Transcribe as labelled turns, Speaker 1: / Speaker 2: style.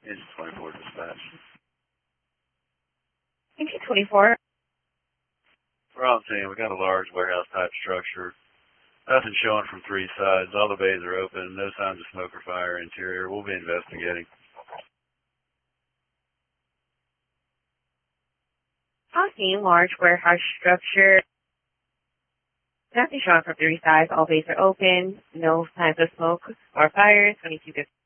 Speaker 1: Engine 24 dispatch.
Speaker 2: Engine 24.
Speaker 1: We're on scene. We got a large warehouse type structure. Nothing showing from three sides. All the bays are open. No signs of smoke or fire interior. We'll be investigating.
Speaker 2: On scene, large warehouse structure. Nothing showing from three sides. All bays are open. No signs of smoke or fire. 2250.